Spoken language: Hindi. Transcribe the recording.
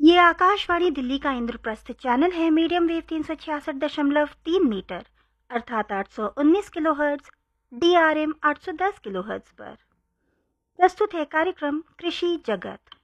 ये आकाशवाणी दिल्ली का इंद्रप्रस्थ चैनल है। मीडियम वेव 366.3 मीटर अर्थात 819 किलोहर्ट्ज, DRM 810 किलोहर्ट्ज पर प्रस्तुत है कार्यक्रम कृषि जगत।